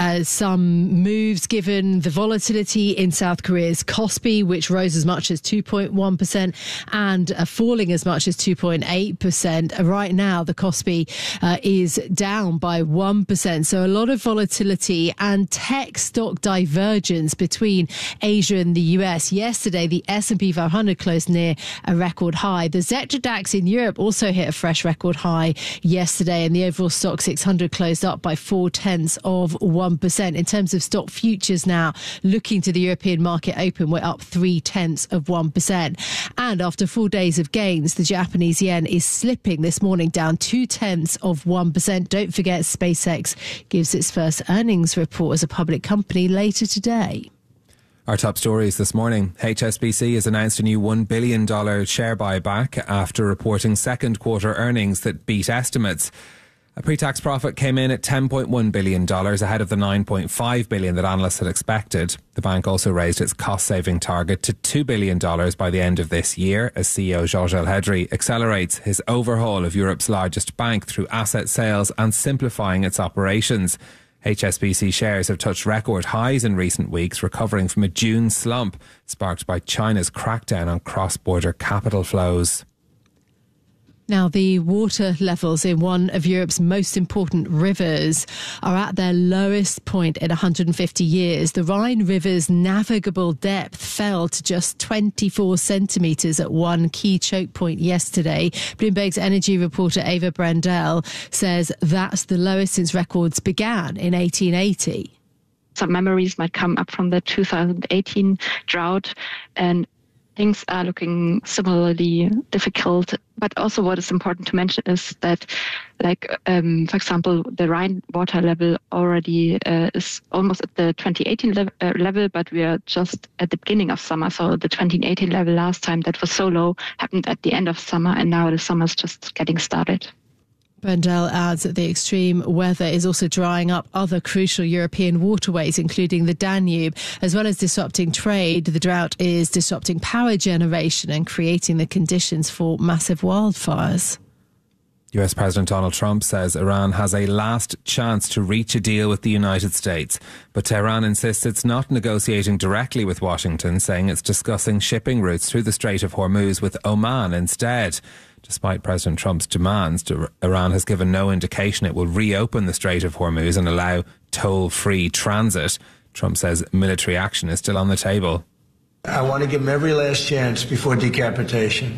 some moves given the volatility in South Korea's Kospi, which rose as much as 2.1% and falling as much as 2.8%. Right now, the Kospi is down by 1%. So a lot of volatility and tech stock divergence between Asia and the US. Yesterday, the S&P 500 closed near a record high. The Xetra DAX in Europe also hit a fresh record high yesterday, and the overall stock 600 closed up by 0.4%. In terms of stock futures now, looking to the European market open, we're up 0.3%. And after 4 days of gains, the Japanese yen is slipping this morning, down 0.2%. Don't forget, SpaceX gives its first earnings report as a public company later today. Our top stories this morning. HSBC has announced a new $1 billion share buyback after reporting second quarter earnings that beat estimates. A pre-tax profit came in at $10.1 billion, ahead of the $9.5 billion that analysts had expected. The bank also raised its cost-saving target to $2 billion by the end of this year, as CEO Georges Elhedery accelerates his overhaul of Europe's largest bank through asset sales and simplifying its operations. HSBC shares have touched record highs in recent weeks, recovering from a June slump sparked by China's crackdown on cross-border capital flows. Now, the water levels in one of Europe's most important rivers are at their lowest point in 150 years. The Rhine River's navigable depth fell to just 24 centimetres at one key choke point yesterday. Bloomberg's energy reporter Ava Brandel says that's the lowest since records began in 1880. Some memories might come up from the 2018 drought, and things are looking similarly difficult. But also what is important to mention is that, for example, the Rhine water level already is almost at the 2018 level, but we are just at the beginning of summer. So the 2018 level last time that was so low happened at the end of summer, and now the summer is just getting started. Brandel adds that the extreme weather is also drying up other crucial European waterways, including the Danube. As well as disrupting trade, the drought is disrupting power generation and creating the conditions for massive wildfires. US President Donald Trump says Iran has a last chance to reach a deal with the United States. But Tehran insists it's not negotiating directly with Washington, saying it's discussing shipping routes through the Strait of Hormuz with Oman instead. Despite President Trump's demands, Iran has given no indication it will reopen the Strait of Hormuz and allow toll-free transit. Trump says military action is still on the table. I want to give them every last chance before decapitation.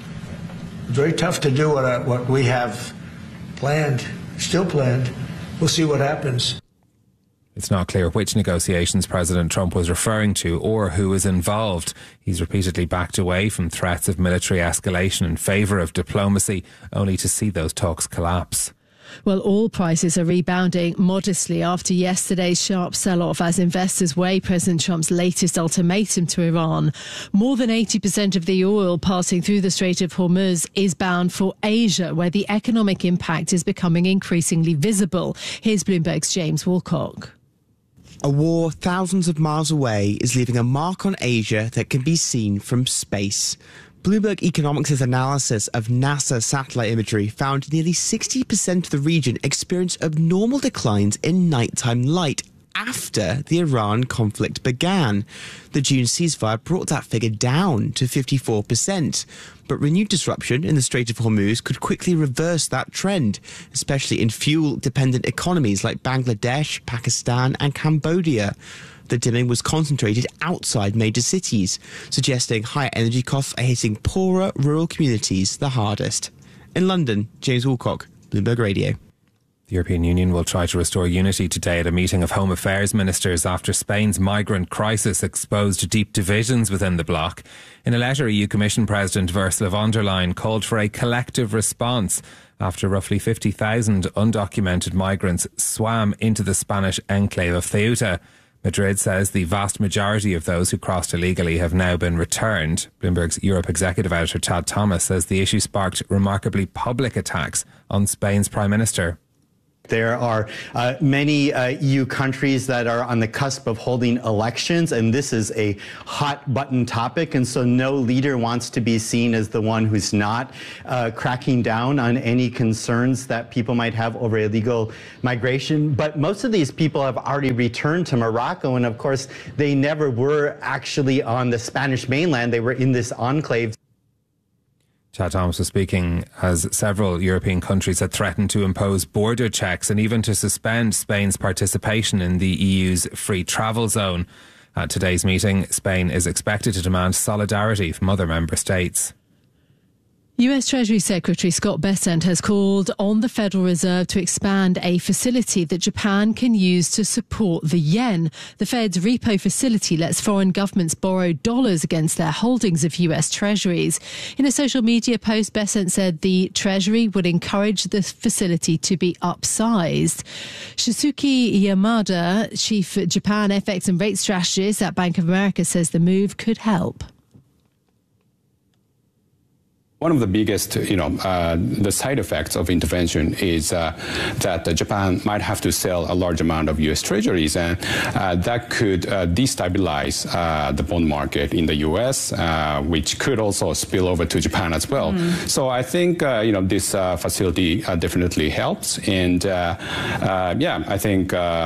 It's very tough to do what we have planned, still planned. We'll see what happens. It's not clear which negotiations President Trump was referring to or who is involved. He's repeatedly backed away from threats of military escalation in favour of diplomacy, only to see those talks collapse. Well, oil prices are rebounding modestly after yesterday's sharp sell-off as investors weigh President Trump's latest ultimatum to Iran. More than 80% of the oil passing through the Strait of Hormuz is bound for Asia, where the economic impact is becoming increasingly visible. Here's Bloomberg's James Woolcock. A war thousands of miles away is leaving a mark on Asia that can be seen from space. Bloomberg Economics' analysis of NASA satellite imagery found nearly 60% of the region experienced abnormal declines in nighttime light after the Iran conflict began. The June ceasefire brought that figure down to 54%. But renewed disruption in the Strait of Hormuz could quickly reverse that trend, especially in fuel-dependent economies like Bangladesh, Pakistan and Cambodia. The dimming was concentrated outside major cities, suggesting higher energy costs are hitting poorer rural communities the hardest. In London, James Woolcock, Bloomberg Radio. The European Union will try to restore unity today at a meeting of Home Affairs ministers after Spain's migrant crisis exposed deep divisions within the bloc. In a letter, EU Commission President Ursula von der Leyen called for a collective response after roughly 50,000 undocumented migrants swam into the Spanish enclave of Ceuta. Madrid says the vast majority of those who crossed illegally have now been returned. Bloomberg's Europe executive editor Tad Thomas says the issue sparked remarkably public attacks on Spain's Prime Minister. There are many EU countries that are on the cusp of holding elections, and this is a hot button topic. And so no leader wants to be seen as the one who's not cracking down on any concerns that people might have over illegal migration. But most of these people have already returned to Morocco. And of course, they never were actually on the Spanish mainland. They were in this enclave. Chad Thomas was speaking as several European countries had threatened to impose border checks and even to suspend Spain's participation in the EU's free travel zone. At today's meeting, Spain is expected to demand solidarity from other member states. US Treasury Secretary Scott Bessent has called on the Federal Reserve to expand a facility that Japan can use to support the yen. The Fed's repo facility lets foreign governments borrow dollars against their holdings of US Treasuries. In a social media post, Bessent said the Treasury would encourage the facility to be upsized. Shisuke Yamada, Chief Japan FX and rate strategist at Bank of America, says the move could help. One of the biggest, the side effects of intervention is that Japan might have to sell a large amount of U.S. treasuries, and that could destabilize the bond market in the U.S., which could also spill over to Japan as well. So I think, this facility definitely helps, and I think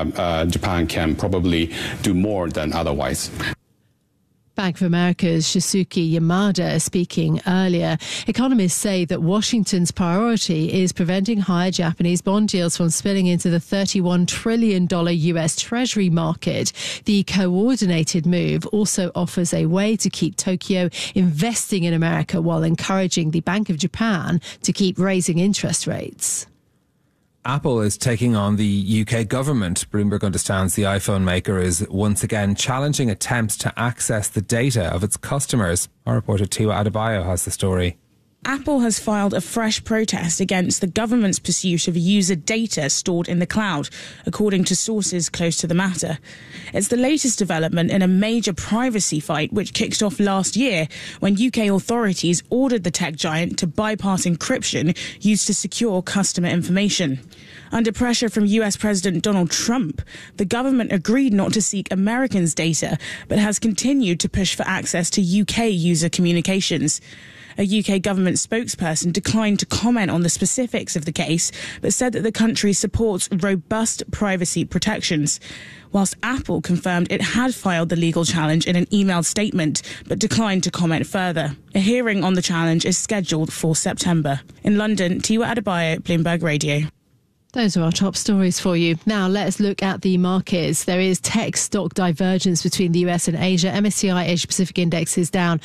Japan can probably do more than otherwise. Bank of America's Shisuke Yamada speaking earlier. Economists say that Washington's priority is preventing higher Japanese bond yields from spilling into the $31 trillion US Treasury market. The coordinated move also offers a way to keep Tokyo investing in America while encouraging the Bank of Japan to keep raising interest rates. Apple is taking on the UK government. Bloomberg understands the iPhone maker is once again challenging attempts to access the data of its customers. Our reporter Tiwa Adebayo has the story. Apple has filed a fresh protest against the government's pursuit of user data stored in the cloud, according to sources close to the matter. It's the latest development in a major privacy fight which kicked off last year when UK authorities ordered the tech giant to bypass encryption used to secure customer information. Under pressure from US President Donald Trump, the government agreed not to seek Americans' data, but has continued to push for access to UK user communications. A UK government spokesperson declined to comment on the specifics of the case, but said that the country supports robust privacy protections. Whilst Apple confirmed it had filed the legal challenge in an emailed statement, but declined to comment further. A hearing on the challenge is scheduled for September. In London, Tiwa Adebayo, Bloomberg Radio. Those are our top stories for you. Now let's look at the markets. There is tech stock divergence between the US and Asia. MSCI Asia Pacific Index is down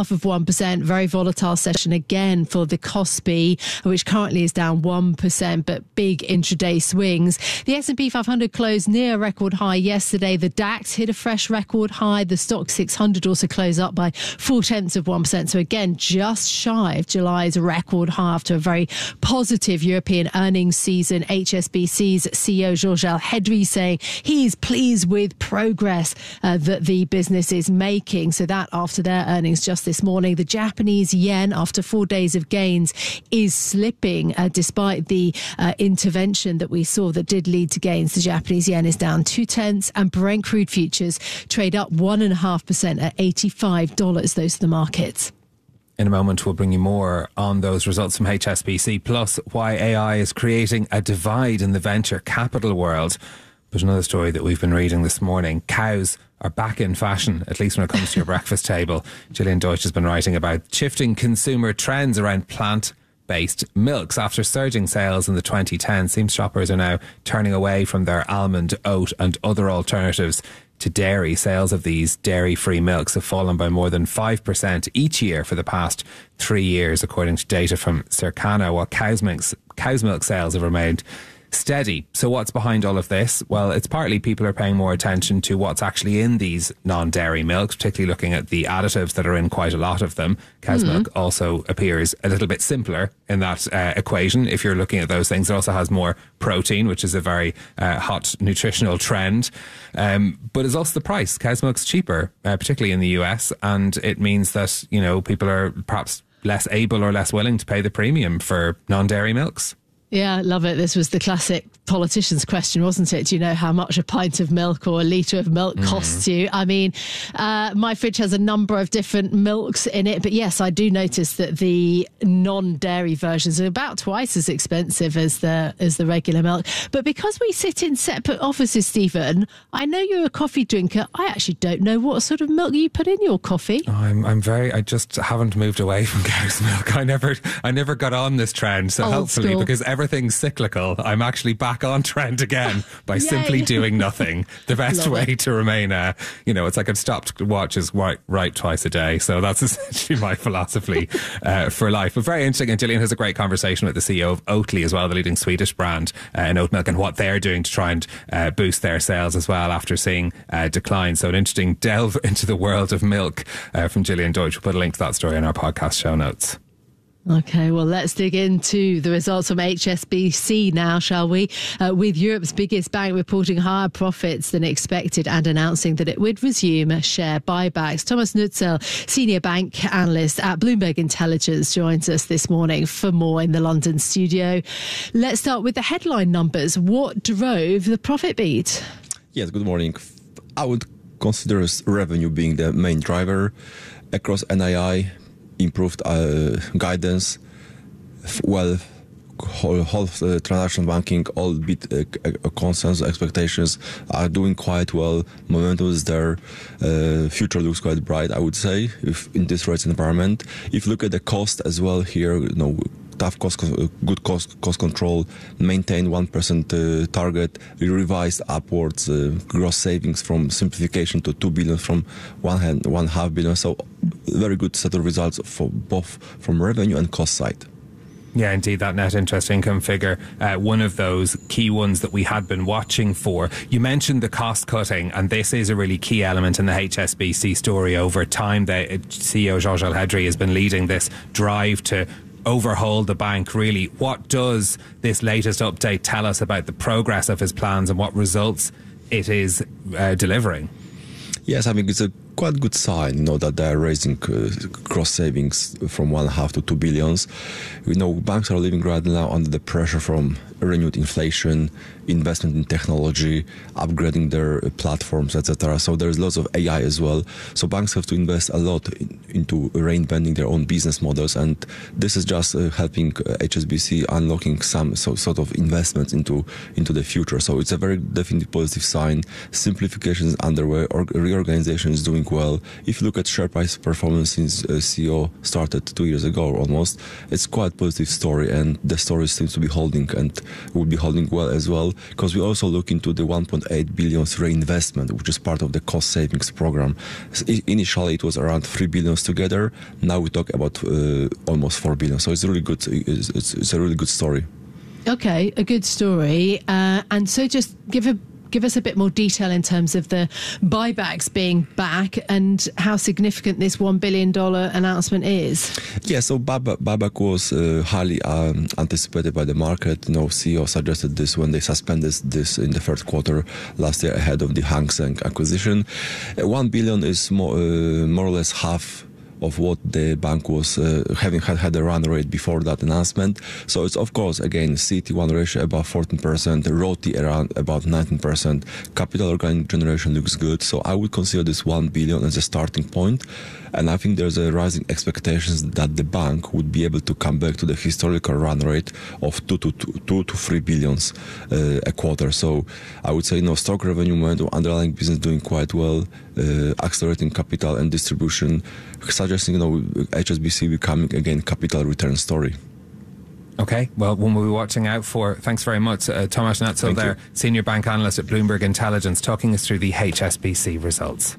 0.5%. Very volatile session again for the Kospi, which currently is down 1%, but big intraday swings. The S&P 500 closed near a record high yesterday. The DAX hit a fresh record high. The Stock 600 also closed up by 0.4%. So again, just shy of July's record high after a very positive European earnings season. HSBC's CEO Georges Alhedri saying he's pleased with progress that the business is making. So that after their earnings just this morning. The Japanese yen, after 4 days of gains, is slipping despite the intervention that we saw that did lead to gains. The Japanese yen is down 0.2, and Brent crude futures trade up 1.5% at $85. Those are the markets. In a moment, we'll bring you more on those results from HSBC, plus why AI is creating a divide in the venture capital world. But another story that we've been reading this morning, cows are back in fashion, at least when it comes to your breakfast table. Gillian Deutsch has been writing about shifting consumer trends around plant-based milks. After surging sales in the 2010s, seems shoppers are now turning away from their almond, oat and other alternatives to dairy. Sales of these dairy-free milks have fallen by more than 5% each year for the past 3 years, according to data from Circana, while cow's milk sales have remained steady. So what's behind all of this? Well, it's partly people are paying more attention to what's actually in these non-dairy milks, particularly looking at the additives that are in quite a lot of them. Cow's milk also appears a little bit simpler in that equation. If you're looking at those things, it also has more protein, which is a very hot nutritional trend. But it's also the price. Cow's milk's cheaper, particularly in the US, and it means that, you know, people are perhaps less able or less willing to pay the premium for non-dairy milks. Yeah, I love it. This was the classic politician's question, wasn't it? Do you know how much a pint of milk or a litre of milk costs you? I mean, my fridge has a number of different milks in it. But yes, I do notice that the non-dairy versions are about twice as expensive as the regular milk. But because we sit in separate offices, Stephen, I know you're a coffee drinker. I actually don't know what sort of milk you put in your coffee. I just haven't moved away from cow's milk. I never got on this trend. So hopefully, because everything's cyclical, I'm actually back on trend again by simply doing nothing. The best way to remain, it's like I've stopped watches right twice a day. So that's essentially my philosophy for life. But very interesting. And Gillian has a great conversation with the CEO of Oatly as well, the leading Swedish brand in oat milk, and what they're doing to try and boost their sales as well after seeing decline. So an interesting delve into the world of milk from Gillian Deutsch. We'll put a link to that story in our podcast show notes. Okay, well, let's dig into the results from HSBC now, shall we? With Europe's biggest bank reporting higher profits than expected and announcing that it would resume share buybacks. Thomas Nutzel, senior bank analyst at Bloomberg Intelligence, joins us this morning for more in the London studio. Let's start with the headline numbers. What drove the profit beat? Yes, good morning. I would consider revenue being the main driver across NII. Improved guidance, whole transaction banking, all bit consensus expectations are doing quite well. Momentum is there. Future looks quite bright, I would say, if in this rates environment. If you look at the cost as well here, tough good cost control, maintain 1% target, revised upwards gross savings from simplification to 2 billion from 1.5 billion. So very good set of results for both from revenue and cost side. Yeah, indeed, that net interest income figure, one of those key ones that we had been watching for. You mentioned the cost cutting, and this is a really key element in the HSBC story over time. The CEO Georges Elhedery has been leading this drive to overhaul the bank, really. What does this latest update tell us about the progress of his plans and what results it is delivering? Yes, I think it's a quite good sign, that they are raising gross savings from 1.5 to 2 billions. Banks are living right now under the pressure from renewed inflation, investment in technology, upgrading their platforms, etc. So there's lots of AI as well. So banks have to invest a lot into reinventing their own business models, and this is just helping HSBC unlocking some sort of investments into the future. So it's a very definitely positive sign. Simplification is underway, or reorganization is doing well. If you look at share price performance since CEO started 2 years ago almost, it's quite positive story, and the story seems to be holding and will be holding well as well, because we also look into the 1.8 billion reinvestment, which is part of the cost savings program. Initially it was around 3 billion together. Now we talk about almost 4 billion. So it's really good. It's a really good story. Okay, a good story. And so just give us a bit more detail in terms of the buybacks being back and how significant this $1 billion announcement is. Yeah, so buyback was highly anticipated by the market. CEO suggested this when they suspended this in the third quarter last year ahead of the Hang Seng acquisition. 1 billion is more or less half of what the bank was had a run rate before that announcement. So it's, of course, again, CET1 ratio above 14%, ROTE around about 19%, capital organic generation looks good. So I would consider this 1 billion as a starting point. And I think there's a rising expectations that the bank would be able to come back to the historical run rate of 2 to 3 billions a quarter. So I would say, stock revenue momentum, underlying business doing quite well, accelerating capital and distribution, suggesting, HSBC becoming again capital return story. Okay, well, one we'll be watching out for. Thanks very much, Thomas Nutzel there, senior bank analyst at Bloomberg Intelligence, talking us through the HSBC results.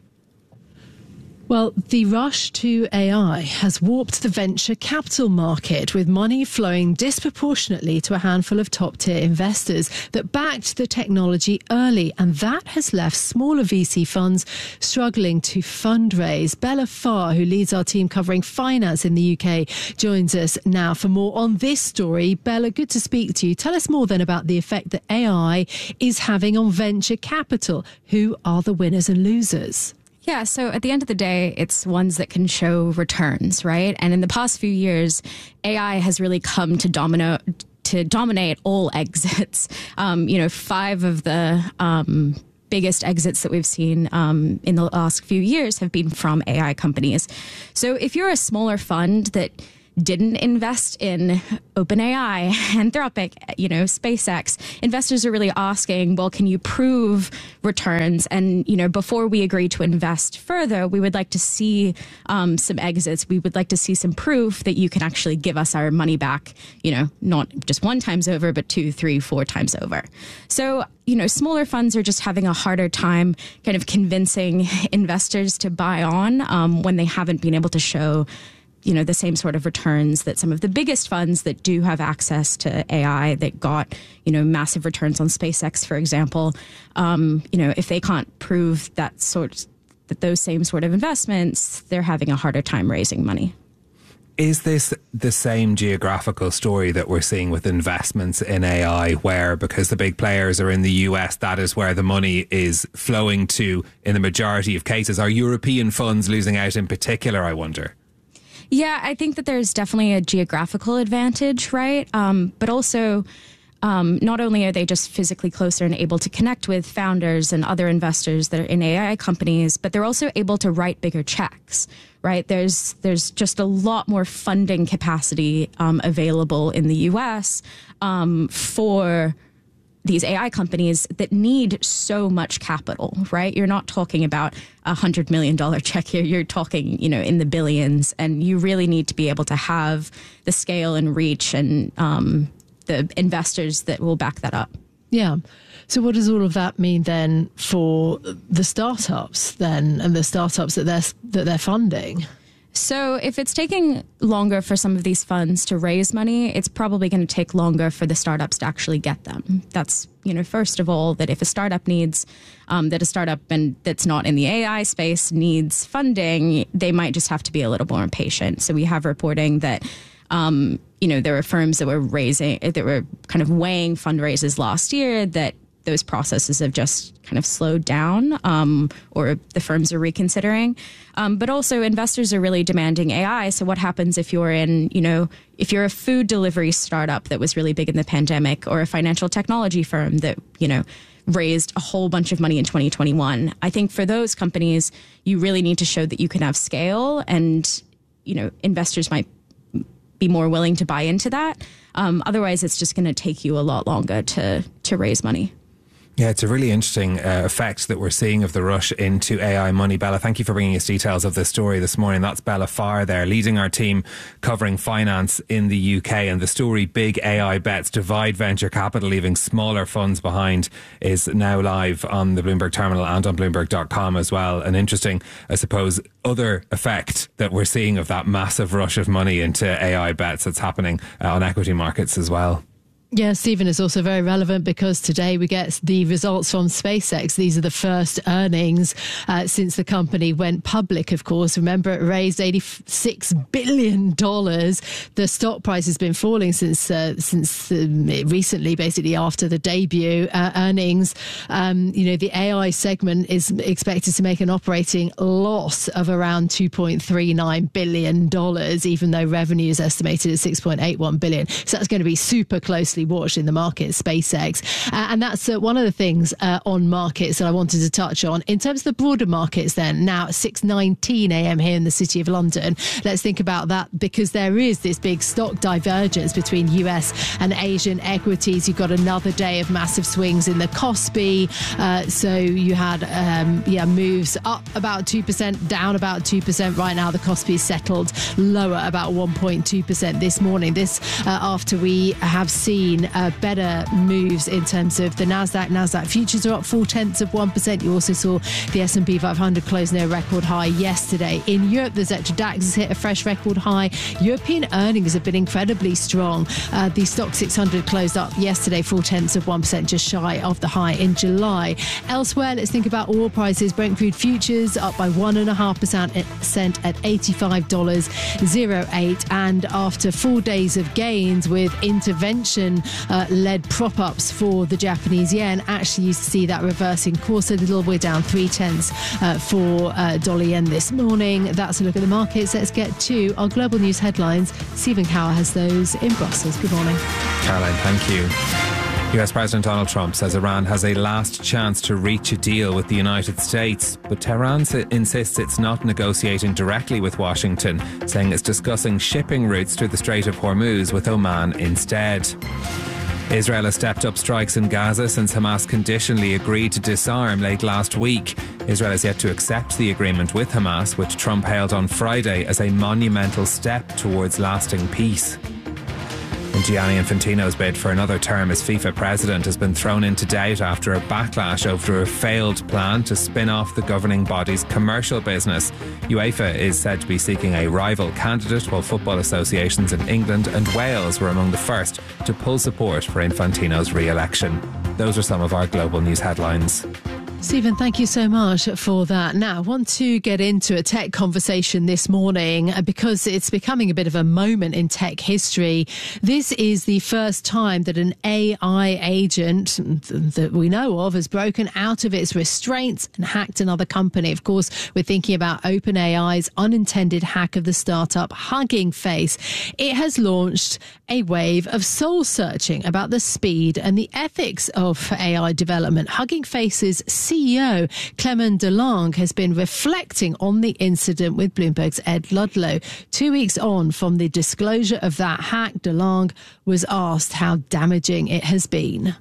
Well, the rush to AI has warped the venture capital market, with money flowing disproportionately to a handful of top-tier investors that backed the technology early, and that has left smaller VC funds struggling to fundraise. Bella Farr, who leads our team covering finance in the UK, joins us now for more on this story. Bella, good to speak to you. Tell us more then about the effect that AI is having on venture capital. Who are the winners and losers? Yeah, so at the end of the day, it's ones that can show returns, right? And in the past few years, AI has really come to to dominate all exits. 5 of the biggest exits that we've seen in the last few years have been from AI companies. So if you're a smaller fund that didn't invest in OpenAI, Anthropic, SpaceX, investors are really asking, well, can you prove returns? And, before we agree to invest further, we would like to see some exits. We would like to see some proof that you can actually give us our money back, not just 1 time over, but 2, 3, 4 times over. So, smaller funds are just having a harder time kind of convincing investors to buy on when they haven't been able to show the same sort of returns that some of the biggest funds that do have access to AI that got, massive returns on SpaceX, for example, if they can't prove that those same sort of investments, they're having a harder time raising money. Is this the same geographical story that we're seeing with investments in AI, where because the big players are in the US, that is where the money is flowing to in the majority of cases? Are European funds losing out in particular, I wonder? Yeah, I think that there's definitely a geographical advantage, right? But also, not only are they just physically closer and able to connect with founders and other investors that are in AI companies, but they're also able to write bigger checks, right? There's just a lot more funding capacity available in the US for these AI companies that need so much capital, right? You're not talking about $100 million check here. You're talking, in the billions, and you really need to be able to have the scale and reach and the investors that will back that up. Yeah. So what does all of that mean then for the startups then, and the startups that they're funding? So if it's taking longer for some of these funds to raise money, it's probably going to take longer for the startups to actually get them. That's, first of all, that if a startup needs, that a startup and that's not in the AI space needs funding, they might just have to be a little more impatient. So we have reporting that, there were firms that were kind of weighing fundraisers last year that those processes have just kind of slowed down, or the firms are reconsidering. But also investors are really demanding AI. So what happens if you're if you're a food delivery startup that was really big in the pandemic, or a financial technology firm that, raised a whole bunch of money in 2021? I think for those companies, you really need to show that you can have scale, and, investors might be more willing to buy into that. Otherwise, it's just going to take you a lot longer to raise money. Yeah, it's a really interesting effect that we're seeing of the rush into AI money. Bella, thank you for bringing us details of this story this morning. That's Bella Farr there, leading our team covering finance in the UK. And the story, Big AI Bets Divide Venture Capital, leaving smaller funds behind, is now live on the Bloomberg terminal and on Bloomberg.com as well. An interesting, I suppose, other effect that we're seeing of that massive rush of money into AI bets that's happening on equity markets as well. Yeah, Stephen, is also very relevant because today we get the results from SpaceX. These are the first earnings since the company went public, of course. Remember, it raised $86 billion. The stock price has been falling since recently, basically after the debut earnings. The AI segment is expected to make an operating loss of around $2.39 billion, even though revenue is estimated at $6.81 billion. So that's going to be super closely watched in the market, SpaceX. And that's one of the things on markets that I wanted to touch on. In terms of the broader markets then, now at 6:19 a.m. here in the City of London, let's think about that, because there is this big stock divergence between US and Asian equities. You've got another day of massive swings in the Kospi. So you had moves up about 2%, down about 2%. Right now the Kospi is settled lower, about 1.2% this morning. This after we have seen better moves in terms of the Nasdaq futures are up 0.4%. You also saw the S&P 500 close near a record high yesterday. In Europe, the Xetra DAX has hit a fresh record high. European earnings have been incredibly strong. The Stock 600 closed up yesterday 0.4%, just shy of the high in July. Elsewhere, let's think about oil prices. Brent crude futures up by 1.5% at $85.08. And after 4 days of gains with intervention led prop-ups for the Japanese yen. Actually, you see that reversing course a little. We're down 0.3 for dollar yen this morning. That's a look at the markets. Let's get to our global news headlines. Stephen Cower has those in Brussels. Good morning. Caroline, thank you. US President Donald Trump says Iran has a last chance to reach a deal with the United States, but Tehran insists it's not negotiating directly with Washington, saying it's discussing shipping routes through the Strait of Hormuz with Oman instead. Israel has stepped up strikes in Gaza since Hamas conditionally agreed to disarm late last week. Israel has yet to accept the agreement with Hamas, which Trump hailed on Friday as a monumental step towards lasting peace. And Gianni Infantino's bid for another term as FIFA president has been thrown into doubt after a backlash over a failed plan to spin off the governing body's commercial business. UEFA is said to be seeking a rival candidate, while football associations in England and Wales were among the first to pull support for Infantino's re-election. Those are some of our global news headlines. Stephen, thank you so much for that. Now, I want to get into a tech conversation this morning because it's becoming a bit of a moment in tech history. This is the first time that an AI agent that we know of has broken out of its restraints and hacked another company. Of course, we're thinking about OpenAI's unintended hack of the startup Hugging Face. It has launched a wave of soul searching about the speed and the ethics of AI development. Hugging Face's CEO, Clement DeLonge, has been reflecting on the incident with Bloomberg's Ed Ludlow. 2 weeks on from the disclosure of that hack, DeLonge was asked how damaging it has been.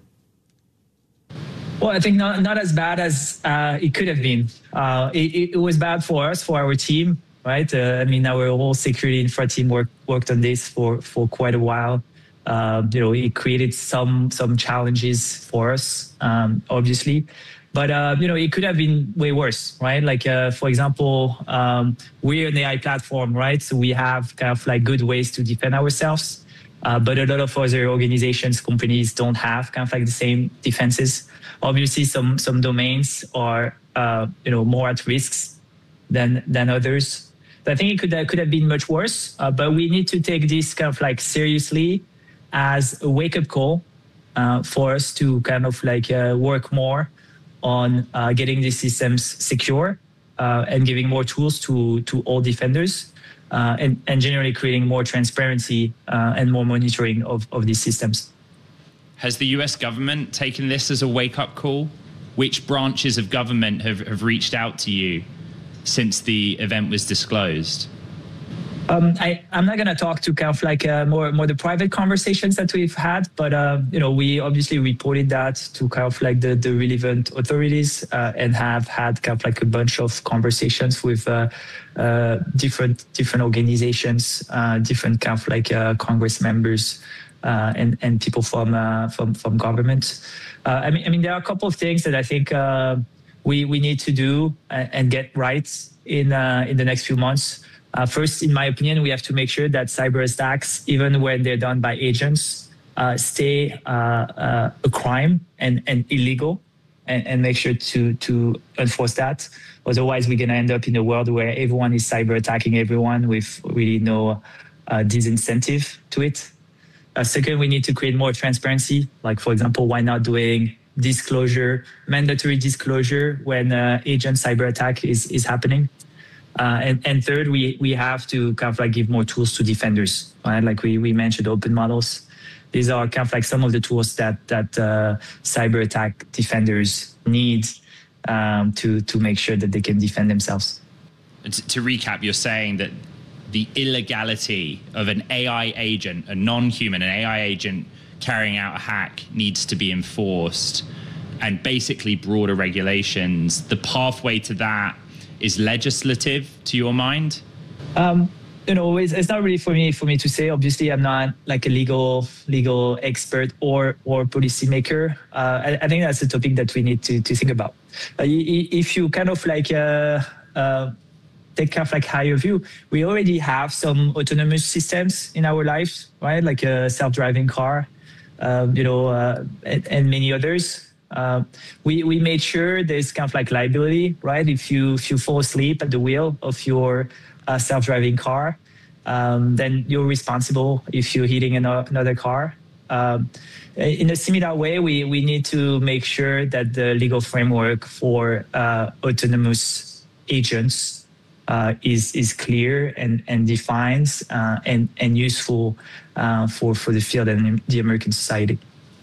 Well, I think not as bad as it could have been. It was bad for us, for our team, right? Our whole security infra team worked on this for quite a while. It created some challenges for us, obviously. But, it could have been way worse, right? Like, for example, we're an AI platform, right? So we have kind of like good ways to defend ourselves. But a lot of other organizations, companies don't have kind of like the same defenses. Obviously, some domains are, more at risks than others. So I think it could have been much worse. But we need to take this kind of like seriously as a wake-up call for us to kind of like work more on getting these systems secure and giving more tools to all defenders and generally creating more transparency and more monitoring of these systems. Has the US government taken this as a wake-up call? Which branches of government have reached out to you since the event was disclosed? I'm not going to talk to kind of like more the private conversations that we've had, but we obviously reported that to kind of like the relevant authorities and have had kind of like a bunch of conversations with different organizations, different kind of like Congress members and people from government. There are a couple of things that I think we need to do and get right in the next few months. First, in my opinion, we have to make sure that cyber attacks, even when they're done by agents, stay a crime and illegal, and make sure to enforce that. Otherwise, we're going to end up in a world where everyone is cyber attacking everyone with really no disincentive to it. Second, we need to create more transparency. Like, for example, why not doing mandatory disclosure when agent cyber attack is happening? And third, we have to kind of like give more tools to defenders, right? Like we mentioned open models. These are kind of like some of the tools that cyber attack defenders need to make sure that they can defend themselves. To recap, you're saying that the illegality of an AI agent, a non-human, an AI agent carrying out a hack needs to be enforced, and basically broader regulations. The pathway to that is legislative, to your mind? It's not really for me to say. Obviously, I'm not like a legal expert or policymaker. I think that's a topic that we need to think about. If you kind of like take kind of like higher view, we already have some autonomous systems in our lives, right? Like a self-driving car, and many others. We made sure there's kind of like liability, right? If you fall asleep at the wheel of your self-driving car, then you're responsible if you're hitting another car. in a similar way, we need to make sure that the legal framework for autonomous agents is clear and defined and useful for the field and the American society.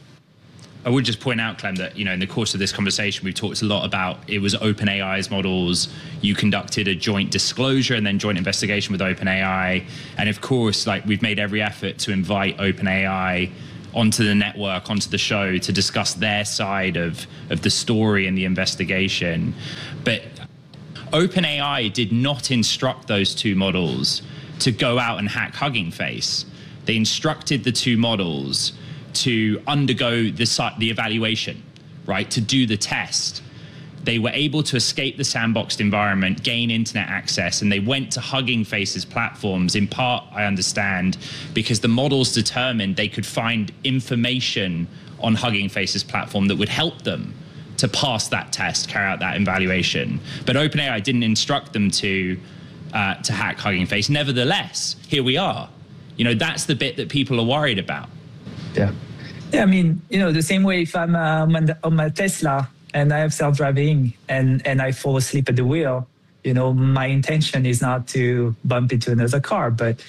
I would just point out, Clem, that in the course of this conversation, we've talked a lot about it was OpenAI's models. You conducted a joint disclosure and then joint investigation with OpenAI, and of course, we've made every effort to invite OpenAI onto the network, onto the show, to discuss their side of the story and the investigation. But OpenAI did not instruct those two models to go out and hack Hugging Face. They instructed the two models to undergo the evaluation, right, to do the test. They were able to escape the sandboxed environment, gain internet access, and they went to Hugging Face's platforms, in part, I understand, because the models determined they could find information on Hugging Face's platform that would help them to pass that test, carry out that evaluation. But OpenAI didn't instruct them to hack Hugging Face. Nevertheless, here we are. That's the bit that people are worried about. Yeah. Yeah, I mean, the same way if I'm on my Tesla and I have self-driving and I fall asleep at the wheel, my intention is not to bump into another car, but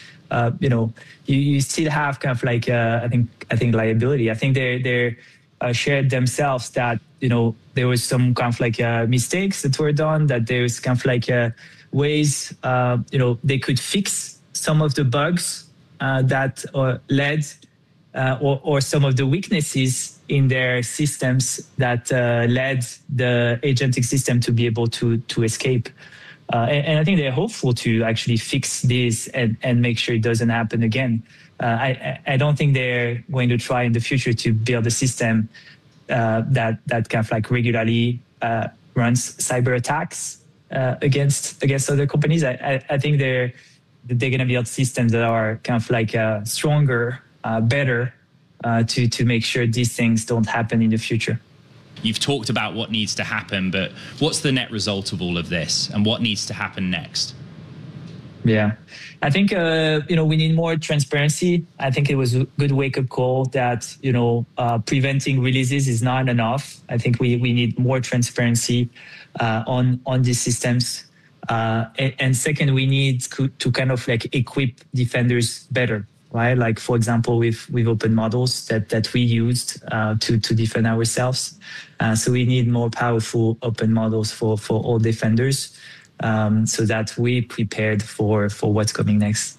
you still have kind of I think liability. I think they're shared themselves that there was some kind of mistakes that were done, that there's kind of ways they could fix some of the bugs that led or some of the weaknesses in their systems that led the agentic system to be able to escape. And I think they're hopeful to actually fix this and make sure it doesn't happen again. I don't think they're going to try in the future to build a system that kind of regularly runs cyber attacks against other companies. I think they're going to build systems that are kind of stronger, better to make sure these things don't happen in the future. You've talked about what needs to happen, but what's the net result of all of this and what needs to happen next? Yeah, I think, we need more transparency. I think it was a good wake-up call that, preventing releases is not enough. I think we need more transparency on these systems. And second, we need to kind of equip defenders better, right? For example, with open models that we used to defend ourselves. So we need more powerful open models for all defenders. So that we prepared for what's coming next.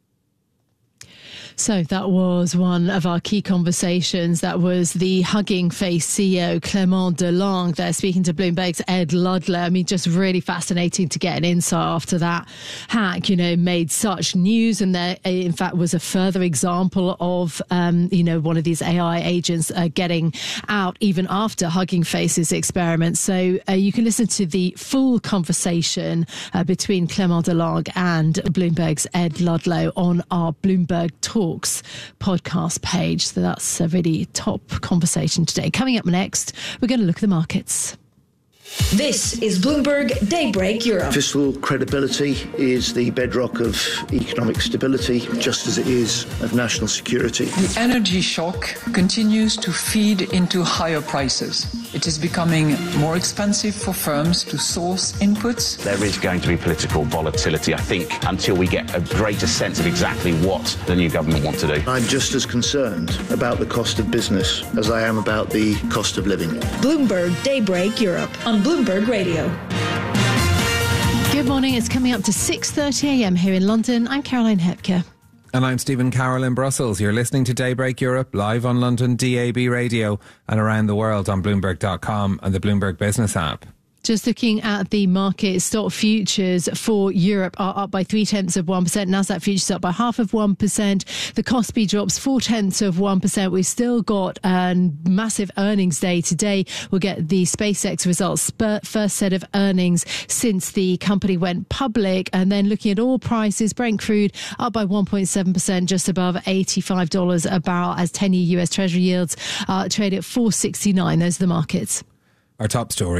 So that was one of our key conversations. That was the Hugging Face CEO, Clément Delonge, there speaking to Bloomberg's Ed Ludlow. I mean, just really fascinating to get an insight after that hack, made such news. And there, in fact, was a further example of, one of these AI agents getting out even after Hugging Face's experiment. So you can listen to the full conversation between Clément Delonge and Bloomberg's Ed Ludlow on our Bloomberg Talks podcast page. So that's a really top conversation today. Coming up next, we're going to look at the markets. This is Bloomberg Daybreak Europe. Fiscal credibility is the bedrock of economic stability, just as it is of national security. The energy shock continues to feed into higher prices. It is becoming more expensive for firms to source inputs. There is going to be political volatility, I think, until we get a greater sense of exactly what the new government want to do. I'm just as concerned about the cost of business as I am about the cost of living. Bloomberg Daybreak Europe on Bloomberg Radio. Good morning. It's coming up to 6:30 a.m. here in London. I'm Caroline Hepker. And I'm Stephen Carroll in Brussels. You're listening to Daybreak Europe live on London DAB radio and around the world on Bloomberg.com and the Bloomberg Business app. Just looking at the market, stock futures for Europe are up by 0.3%. Nasdaq futures up by 0.5%. The Kospi drops 0.4%. We've still got a massive earnings day today. We'll get the SpaceX results, first set of earnings since the company went public. And then looking at oil prices, Brent crude up by 1.7%, just above $85 a barrel, as 10-year US Treasury yields trade at 4.69. Those are the markets. Our top stories.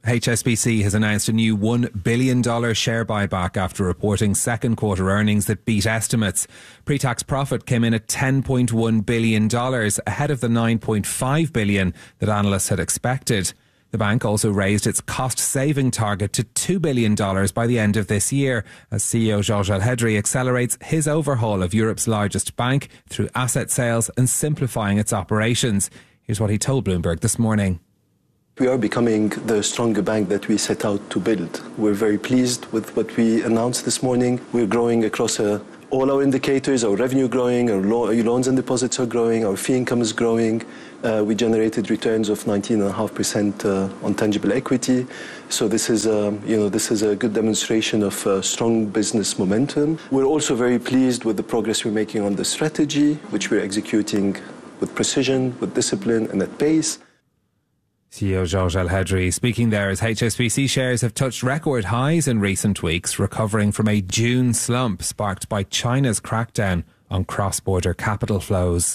HSBC has announced a new $1 billion share buyback after reporting second quarter earnings that beat estimates. Pre-tax profit came in at $10.1 billion, ahead of the $9.5 billion that analysts had expected. The bank also raised its cost-saving target to $2 billion by the end of this year, as CEO Georges Elhedery accelerates his overhaul of Europe's largest bank through asset sales and simplifying its operations. Here's what he told Bloomberg this morning. We are becoming the stronger bank that we set out to build. We're very pleased with what we announced this morning. We're growing across all our indicators, our revenue growing, our loans and deposits are growing, our fee income is growing. We generated returns of 19.5% on tangible equity. So this is a good demonstration of strong business momentum. We're also very pleased with the progress we're making on the strategy, which we're executing with precision, with discipline and at pace. CEO Georges Elhedery speaking there as HSBC shares have touched record highs in recent weeks, recovering from a June slump sparked by China's crackdown on cross-border capital flows.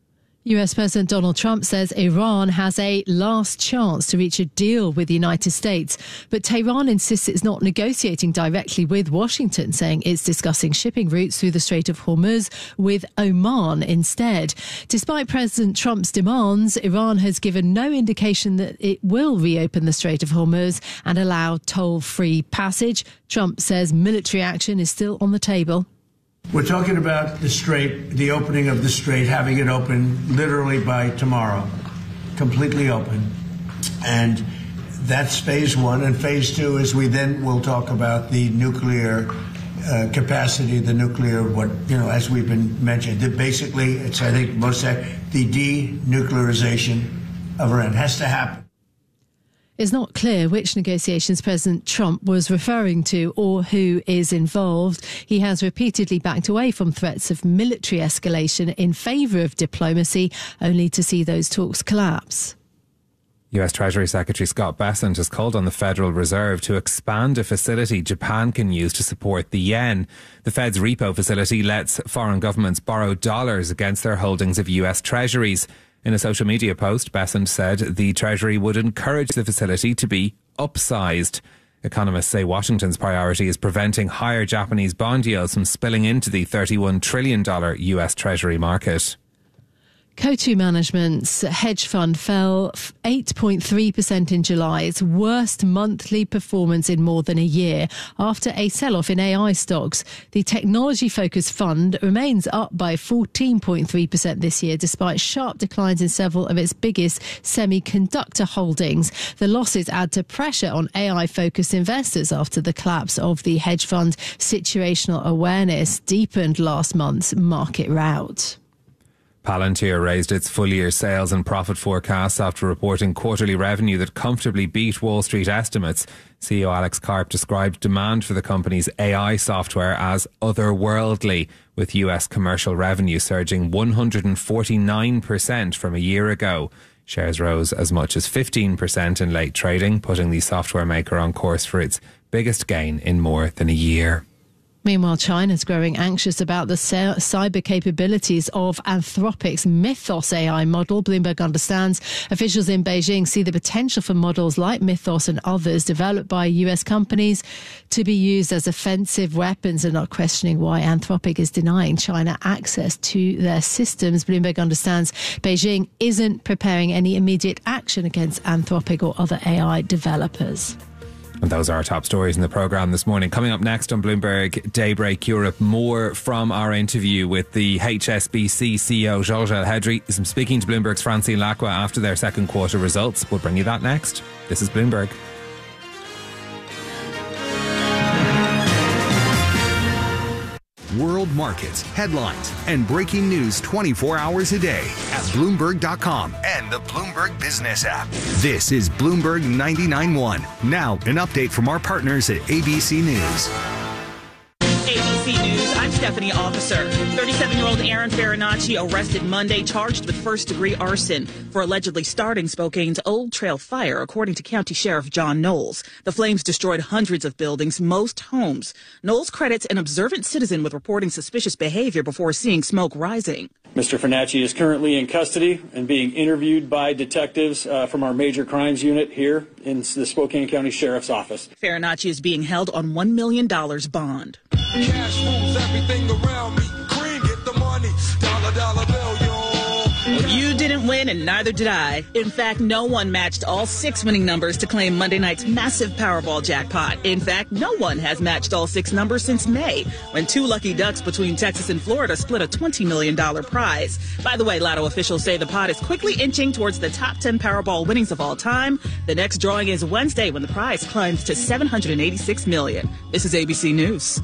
US President Donald Trump says Iran has a last chance to reach a deal with the United States. But Tehran insists it's not negotiating directly with Washington, saying it's discussing shipping routes through the Strait of Hormuz with Oman instead. Despite President Trump's demands, Iran has given no indication that it will reopen the Strait of Hormuz and allow toll-free passage. Trump says military action is still on the table. We're talking about the strait, the opening of the strait, having it open literally by tomorrow, completely open. And that's phase one. And phase two is we then will talk about the nuclear capacity, the nuclear, as we've been mentioned. Basically, it's, I think, the denuclearization of Iran has to happen. It's not clear which negotiations President Trump was referring to or who is involved. He has repeatedly backed away from threats of military escalation in favour of diplomacy, only to see those talks collapse. US Treasury Secretary Scott Bessent has called on the Federal Reserve to expand a facility Japan can use to support the yen. The Fed's repo facility lets foreign governments borrow dollars against their holdings of US Treasuries. In a social media post, Bessent said the Treasury would encourage the facility to be upsized. Economists say Washington's priority is preventing higher Japanese bond yields from spilling into the $31 trillion US Treasury market. Coatue Management's hedge fund fell 8.3% in July, its worst monthly performance in more than a year, after a sell-off in AI stocks. The technology-focused fund remains up by 14.3% this year, despite sharp declines in several of its biggest semiconductor holdings. The losses add to pressure on AI-focused investors after the collapse of the hedge fund's situational awareness deepened last month's market rout. Palantir raised its full-year sales and profit forecasts after reporting quarterly revenue that comfortably beat Wall Street estimates. CEO Alex Karp described demand for the company's AI software as otherworldly, with US commercial revenue surging 149% from a year ago. Shares rose as much as 15% in late trading, putting the software maker on course for its biggest gain in more than a year. Meanwhile, China's growing anxious about the cyber capabilities of Anthropic's Mythos AI model. Bloomberg understands officials in Beijing see the potential for models like Mythos and others developed by US companies to be used as offensive weapons and not questioning why Anthropic is denying China access to their systems. Bloomberg understands Beijing isn't preparing any immediate action against Anthropic or other AI developers. And those are our top stories in the programme this morning. Coming up next on Bloomberg Daybreak Europe, more from our interview with the HSBC CEO Georges Elhedery. I'm speaking to Bloomberg's Francine Lacqua after their second quarter results. We'll bring you that next. This is Bloomberg. World markets, headlines, and breaking news 24 hours a day at Bloomberg.com and the Bloomberg Business app. This is Bloomberg 99.1. Now, an update from our partners at ABC News. ABC News, I'm Stephanie Officer. 37-year-old Aaron Farinacci arrested Monday, charged with first-degree arson for allegedly starting Spokane's Old Trail fire, according to County Sheriff John Knowles. The flames destroyed hundreds of buildings, most homes. Knowles credits an observant citizen with reporting suspicious behavior before seeing smoke rising. Mr. Finacci is currently in custody and being interviewed by detectives from our major crimes unit here in the Spokane County Sheriff's Office. Farinacci is being held on $1 million bond. Cash rules everything around me. Cream, get the money. Dollar bill, yo. You didn't win, and neither did I. In fact, no one matched all 6 winning numbers to claim Monday night's massive Powerball jackpot. In fact, no one has matched all 6 numbers since May, when 2 lucky ducks between Texas and Florida split a $20 million prize. By the way, Lotto officials say the pot is quickly inching towards the top 10 Powerball winnings of all time. The next drawing is Wednesday, when the prize climbs to $786 million. This is ABC News.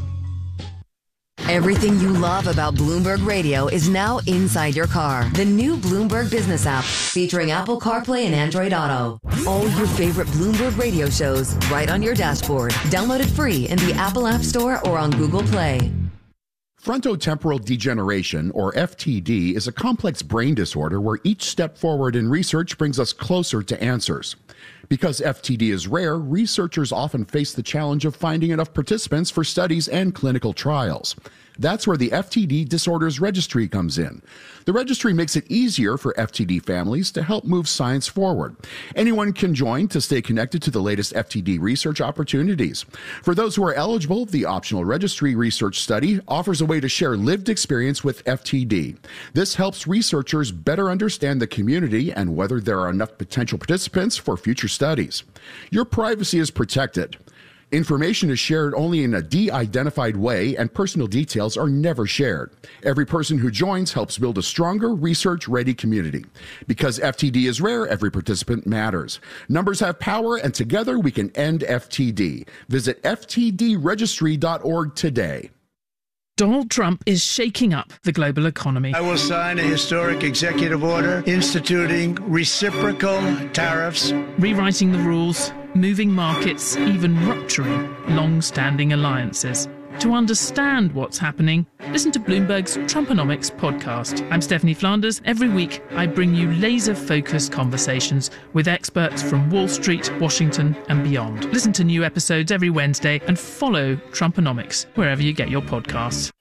Everything you love about Bloomberg Radio is now inside your car. The new Bloomberg Business app, featuring Apple CarPlay and Android Auto. All your favorite Bloomberg Radio shows right on your dashboard. Download it free in the Apple App Store or on Google Play. Frontotemporal degeneration, or FTD, is a complex brain disorder where each step forward in research brings us closer to answers. Because FTD is rare, researchers often face the challenge of finding enough participants for studies and clinical trials. That's where the FTD Disorders Registry comes in. The registry makes it easier for FTD families to help move science forward. Anyone can join to stay connected to the latest FTD research opportunities. For those who are eligible, the optional registry research study offers a way to share lived experience with FTD. This helps researchers better understand the community and whether there are enough potential participants for future studies. Your privacy is protected. Information is shared only in a de-identified way, and personal details are never shared. Every person who joins helps build a stronger, research-ready community. Because FTD is rare, every participant matters. Numbers have power, and together we can end FTD. Visit ftdregistry.org today. Donald Trump is shaking up the global economy. I will sign a historic executive order instituting reciprocal tariffs, rewriting the rules, moving markets, even rupturing long-standing alliances. To understand what's happening, listen to Bloomberg's Trumponomics podcast. I'm Stephanie Flanders. Every week, I bring you laser-focused conversations with experts from Wall Street, Washington, and beyond. Listen to new episodes every Wednesday and follow Trumponomics wherever you get your podcasts.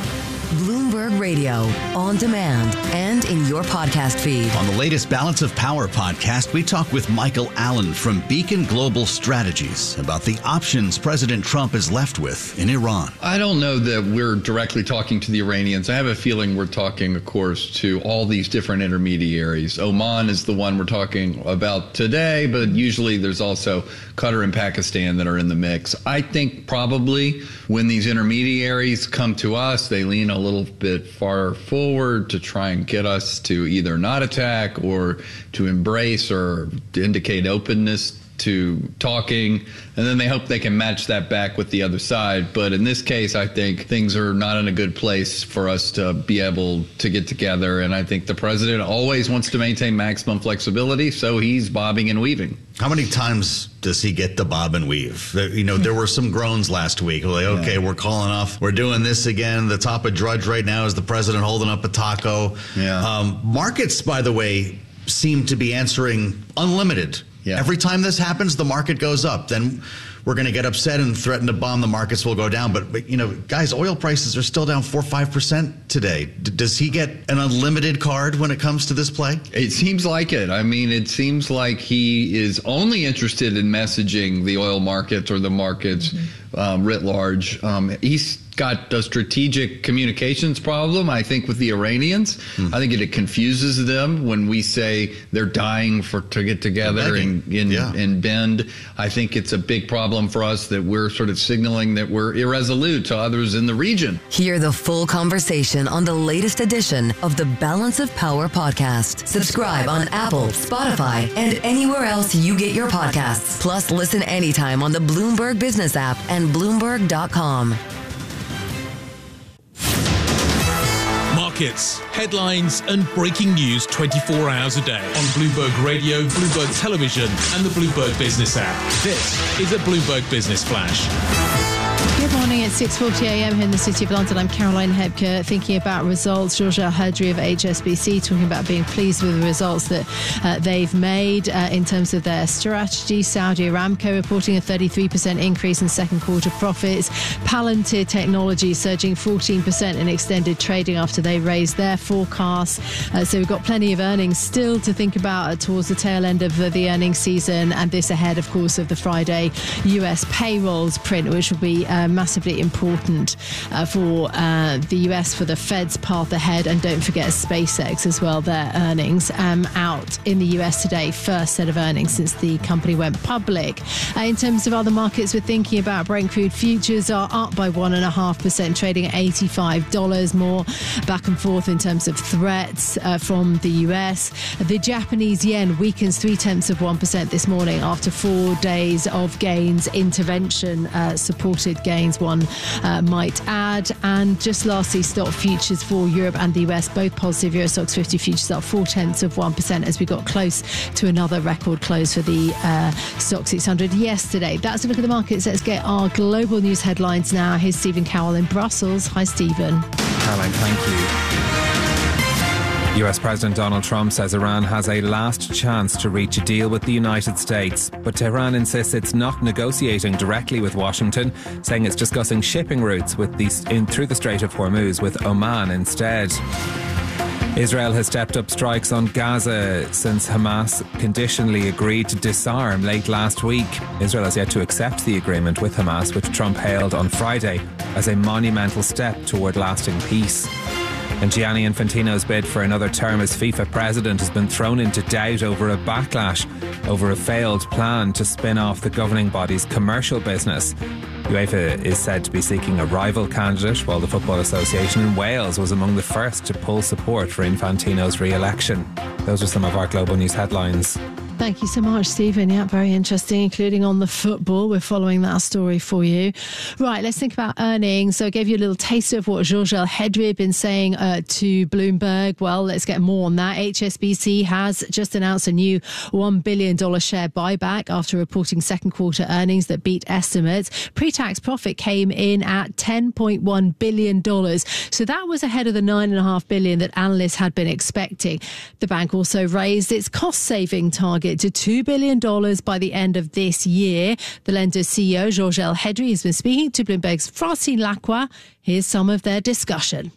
Bloomberg Radio, on demand and in your podcast feed. On the latest Balance of Power podcast, we talk with Michael Allen from Beacon Global Strategies about the options President Trump is left with in Iran. I don't know that we're directly talking to the Iranians. I have a feeling we're talking, of course, to all these different intermediaries. Oman is the one we're talking about today, but usually there's also Qatar and Pakistan that are in the mix. I think probably when these intermediaries come to us, they lean a little bit far forward to try and get us to either not attack or to embrace or to indicate openness to talking, and then they hope they can match that back with the other side. But in this case, I think things are not in a good place for us to be able to get together, and I think the president always wants to maintain maximum flexibility, so he's bobbing and weaving. How many times does he get the bob and weave? You know, there were some groans last week. Like, okay, we're calling off. We're doing this again. The top of Drudge right now is the president holding up a taco. Markets, by the way, seem to be answering unlimited. Every time this happens, the market goes up. Then we're going to get upset and threaten to bomb. The markets will go down. But you know, guys, oil prices are still down 4-5% today. Does he get an unlimited card when it comes to this play? It seems like it. I mean, it seems like he is only interested in messaging the oil markets or the markets writ large. He's got a strategic communications problem, I think, with the Iranians. I think it confuses them when we say they're dying to get together and bend. I think it's a big problem for us that we're sort of signaling that we're irresolute to others in the region. Hear the full conversation on the latest edition of the Balance of Power podcast. Subscribe on Apple, Spotify, and anywhere else you get your podcasts. Plus, listen anytime on the Bloomberg Business app and Bloomberg.com. Markets, headlines, and breaking news 24 hours a day on Bloomberg Radio, Bloomberg Television, and the Bloomberg Business app. This is a Bloomberg Business Flash. Good morning. It's 6:40 a.m. here in the City of London. I'm Caroline Hebke, thinking about results. Georges El-Hedry of HSBC talking about being pleased with the results that they've made in terms of their strategy. Saudi Aramco reporting a 33% increase in second quarter profits. Palantir Technology surging 14% in extended trading after they raised their forecasts. So we've got plenty of earnings still to think about towards the tail end of the earnings season, and this ahead, of course, of the Friday US payrolls print, which will be massively important for the US, for the Fed's path ahead. And don't forget SpaceX as well, their earnings out in the US today, first set of earnings since the company went public. In terms of other markets, we're thinking about Brent crude futures are up by 1.5%, trading at $85 more. Back and forth in terms of threats from the US. The Japanese yen weakens 0.3% this morning after 4 days of gains. Intervention supported gains, one might add. And just lastly, stock futures for Europe and the US, both positive. Euro Stoxx 50 futures up 0.4% as we got close to another record close for the Stoxx 600 yesterday. That's a look at the markets. Let's get our global news headlines now. Here's Stephen Cowell in Brussels. Hi, Stephen. Caroline, thank you. US President Donald Trump says Iran has a last chance to reach a deal with the United States, but Tehran insists it's not negotiating directly with Washington, saying it's discussing shipping routes through the Strait of Hormuz with Oman instead. Israel has stepped up strikes on Gaza since Hamas conditionally agreed to disarm late last week. Israel has yet to accept the agreement with Hamas, which Trump hailed on Friday as a monumental step toward lasting peace. And Gianni Infantino's bid for another term as FIFA president has been thrown into doubt over a backlash over a failed plan to spin off the governing body's commercial business. UEFA is said to be seeking a rival candidate, while the Football Association in Wales was among the first to pull support for Infantino's re-election. Those are some of our global news headlines. Thank you so much, Stephen. Yeah, very interesting, including on the football. We're following that story for you. Right, let's think about earnings. So I gave you a little taste of what Georges El-Hedry had been saying to Bloomberg. Well, let's get more on that. HSBC has just announced a new $1 billion share buyback after reporting second quarter earnings that beat estimates. Pre-tax profit came in at $10.1 billion. So that was ahead of the $9.5 billion that analysts had been expecting. The bank also raised its cost-saving target to $2 billion by the end of this year. The lender's CEO, Georges El-Hedry, has been speaking to Bloomberg's Francine Lacqua. Here's some of their discussion.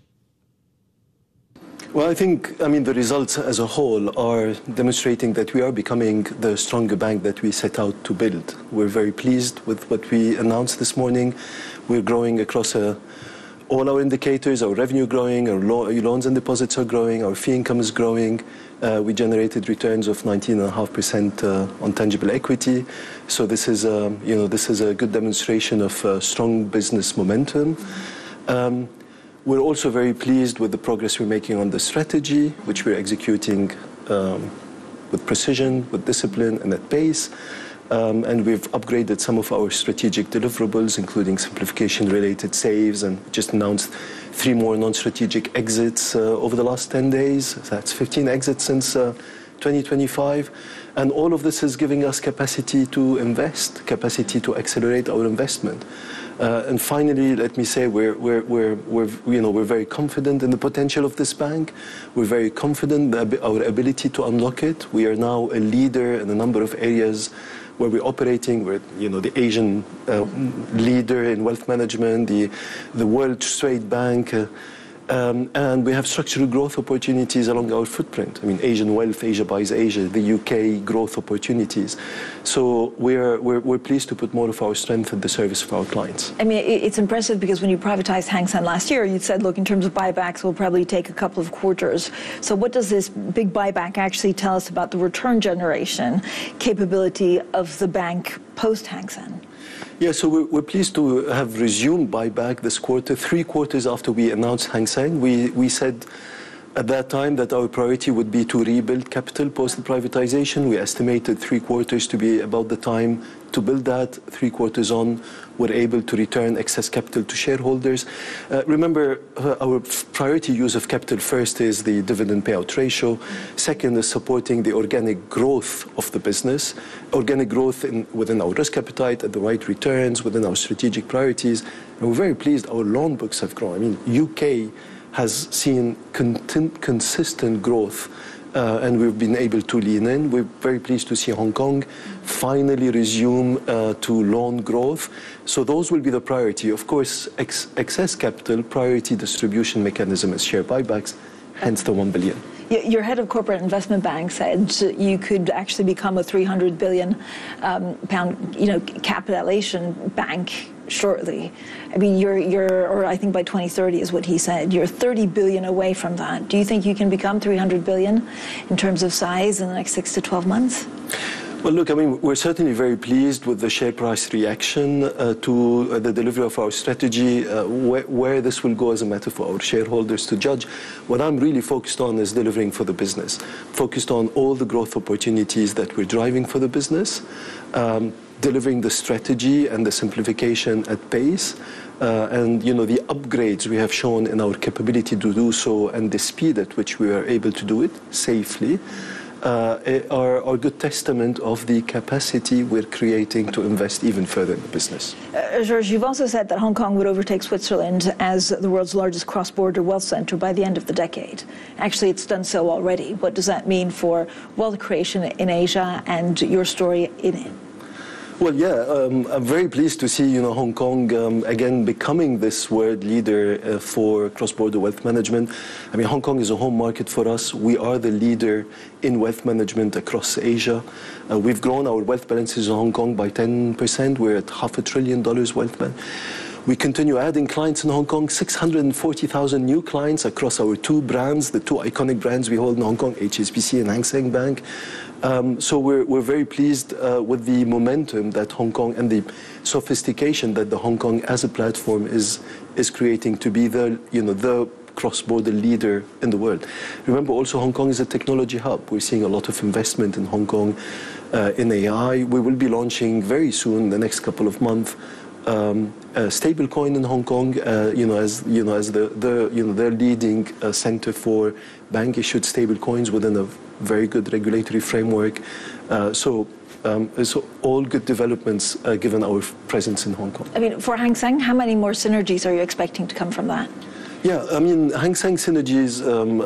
Well, the results as a whole are demonstrating that we are becoming the stronger bank that we set out to build. We're very pleased with what we announced this morning. We're growing across all our indicators, our revenue growing, our loans and deposits are growing, our fee income is growing. We generated returns of 19.5% on tangible equity. So this is a good demonstration of strong business momentum. We're also very pleased with the progress we're making on the strategy, which we're executing with precision, with discipline, and at pace. And we've upgraded some of our strategic deliverables, including simplification-related saves, and just announced 3 more non-strategic exits over the last 10 days. That's 15 exits since 2025. And all of this is giving us capacity to invest, capacity to accelerate our investment. And finally, let me say we're very confident in the potential of this bank. We're very confident in our ability to unlock it. We are now a leader in a number of areas where we're operating. We're the Asian leader in wealth management, the world trade bank, and we have structural growth opportunities along our footprint. Asian wealth, Asia buys Asia, the UK growth opportunities. So we're pleased to put more of our strength at the service of our clients. It's impressive because when you privatized Hang Seng last year, you said, look, in terms of buybacks, we'll probably take a couple of quarters. So what does this big buyback actually tell us about the return generation capability of the bank post Hang Seng? Yeah, so we're pleased to have resumed buyback this quarter, 3 quarters after we announced Hang Seng. We said at that time that our priority would be to rebuild capital post the privatization. We estimated 3 quarters to be about the time to build that. 3 quarters on, we're able to return excess capital to shareholders. Remember, our priority use of capital first is the dividend payout ratio. Second is supporting the organic growth of the business. Organic growth within our risk appetite, at the right returns, within our strategic priorities. And we're very pleased our loan books have grown. I mean, UK has seen consistent growth, and we've been able to lean in. We're very pleased to see Hong Kong finally resume to loan growth. So those will be the priority. Of course, excess capital, priority distribution mechanism is share buybacks, hence the $1 billion. Your head of corporate investment bank said you could actually become a £300 billion capitalization bank shortly. I mean, or I think by 2030 is what he said. You're 30 billion away from that. Do you think you can become 300 billion in terms of size in the next 6 to 12 months? Well, look, I mean, we're certainly very pleased with the share price reaction to the delivery of our strategy. Where this will go as a matter for our shareholders to judge. What I'm really focused on is delivering for the business, focused on all the growth opportunities that we're driving for the business, delivering the strategy and the simplification at pace. And, the upgrades we have shown in our capability to do so and the speed at which we are able to do it safely are good testament of the capacity we're creating to invest even further in the business. Georges, you've also said that Hong Kong would overtake Switzerland as the world's largest cross-border wealth center by the end of the decade. Actually, it's done so already. What does that mean for wealth creation in Asia and your story in it? Well, yeah, I'm very pleased to see, Hong Kong again becoming this world leader for cross-border wealth management. I mean, Hong Kong is a home market for us. We are the leader in wealth management across Asia. We've grown our wealth balances in Hong Kong by 10%. We're at $500 billion wealth management. We continue adding clients in Hong Kong, 640,000 new clients across our 2 brands, the 2 iconic brands we hold in Hong Kong, HSBC and Hang Seng Bank. So we're very pleased with the momentum that Hong Kong and the sophistication that the Hong Kong as a platform is creating to be the cross-border leader in the world. Remember also Hong Kong is a technology hub. We're seeing a lot of investment in Hong Kong in AI. We will be launching very soon, the next couple of months, a stablecoin in Hong Kong, as their leading center for bank-issued stablecoins within a very good regulatory framework. So all good developments given our presence in Hong Kong. I mean, for Hang Seng, how many more synergies are you expecting to come from that? Yeah, I mean, Hang Seng synergies,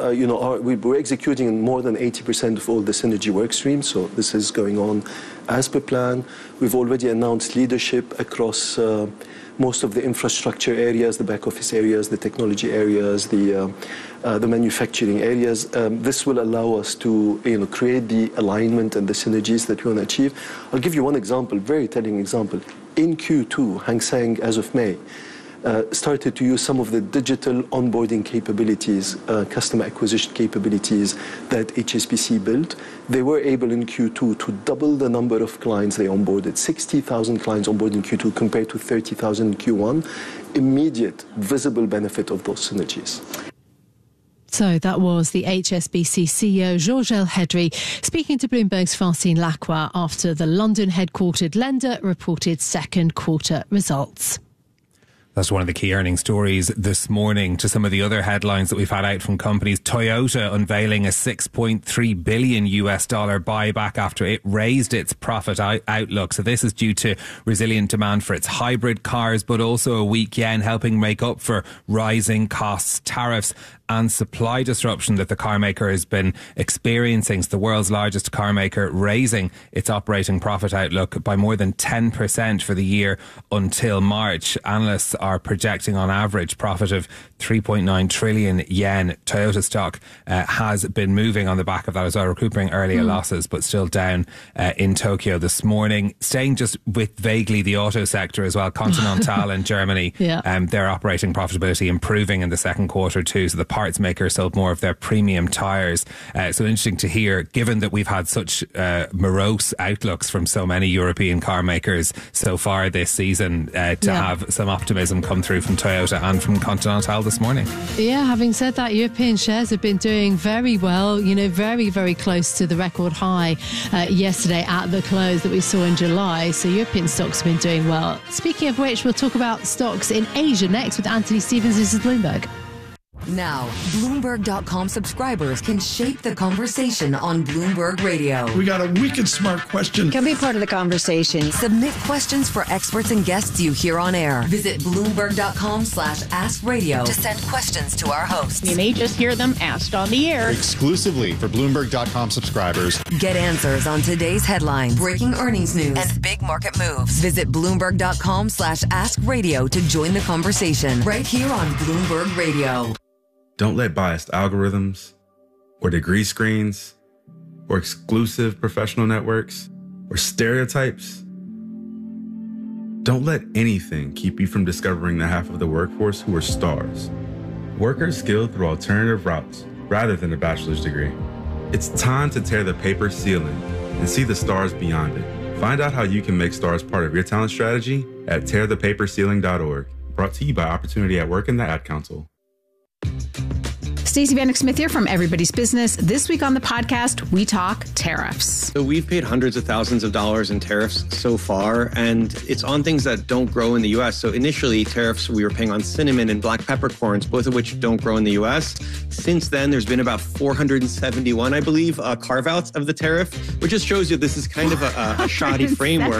we're executing more than 80% of all the synergy work streams, so this is going on as per plan. We've already announced leadership across most of the infrastructure areas, the back office areas, the technology areas, the manufacturing areas. This will allow us to create the alignment and the synergies that we want to achieve. I'll give you one example, very telling example. In Q2, Hang Seng, as of May, started to use some of the digital onboarding capabilities, customer acquisition capabilities that HSBC built. They were able in Q2 to double the number of clients they onboarded, 60,000 clients onboarded in Q2 compared to 30,000 in Q1. Immediate, visible benefit of those synergies. So that was the HSBC CEO Georges Elhedery speaking to Bloomberg's Francine Lacqua after the London headquartered lender reported second quarter results. That's one of the key earnings stories this morning. To some of the other headlines that we've had out from companies, Toyota unveiling a $6.3 billion buyback after it raised its profit outlook. So this is due to resilient demand for its hybrid cars, but also a weak yen helping make up for rising costs, tariffs and supply disruption that the car maker has been experiencing. It's the world's largest car maker raising its operating profit outlook by more than 10% for the year until March. Analysts are projecting on average profit of 3.9 trillion yen. Toyota stock has been moving on the back of that as well, recouping earlier losses, but still down in Tokyo this morning. Staying just with vaguely the auto sector as well, Continental in Germany, their operating profitability improving in the second quarter too. So the parts maker sold more of their premium tyres. So interesting to hear, given that we've had such morose outlooks from so many European car makers so far this season, to have some optimism come through from Toyota and from Continental this morning. Yeah, having said that, European shares have been doing very well, very, very close to the record high yesterday at the close that we saw in July. So European stocks have been doing well. Speaking of which, we'll talk about stocks in Asia next with Anthony Stevens. This is Bloomberg. Now, Bloomberg.com subscribers can shape the conversation on Bloomberg Radio. We got a wicked smart question. Can be part of the conversation. Submit questions for experts and guests you hear on air. Visit Bloomberg.com/AskRadio to send questions to our hosts. You may just hear them asked on the air. Exclusively for Bloomberg.com subscribers. Get answers on today's headlines, breaking earnings news, and big market moves. Visit Bloomberg.com/AskRadio to join the conversation right here on Bloomberg Radio. Don't let biased algorithms or degree screens or exclusive professional networks or stereotypes. Don't let anything keep you from discovering the half of the workforce who are stars. Workers skilled through alternative routes rather than a bachelor's degree. It's time to tear the paper ceiling and see the stars beyond it. Find out how you can make stars part of your talent strategy at tearthepaperceiling.org. Brought to you by Opportunity at Work and the Ad Council. Stacey Vanek Smith here from Everybody's Business. This week on the podcast, we talk tariffs. So we've paid hundreds of thousands of dollars in tariffs so far, and it's on things that don't grow in the U.S. So initially, tariffs we were paying on cinnamon and black peppercorns, both of which don't grow in the U.S. Since then, there's been about 471, I believe, carve-outs of the tariff, which just shows you this is kind of a shoddy framework.